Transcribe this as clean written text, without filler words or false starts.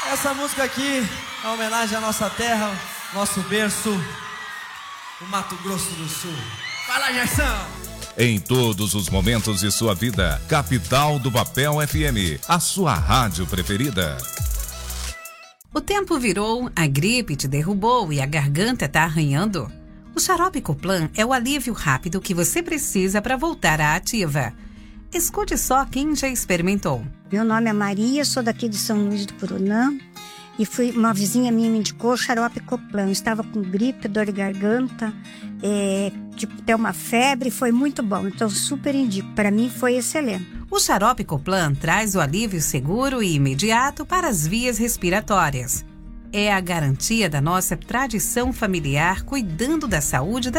Essa música aqui é uma homenagem à nossa terra, nosso berço, o Mato Grosso do Sul. Vai lá, Gerson! Em todos os momentos de sua vida, Capital do Papel FM, a sua rádio preferida. O tempo virou, a gripe te derrubou e a garganta tá arranhando? O xarope Coplan é o alívio rápido que você precisa para voltar à ativa. Escute só quem já experimentou. Meu nome é Maria, sou daqui de São Luís do Purunã e uma vizinha minha me indicou xarope Coplan. Eu estava com gripe, dor de garganta, ter uma febre, foi muito bom. Então super indico, para mim foi excelente. O xarope Coplan traz o alívio seguro e imediato para as vias respiratórias. É a garantia da nossa tradição familiar cuidando da saúde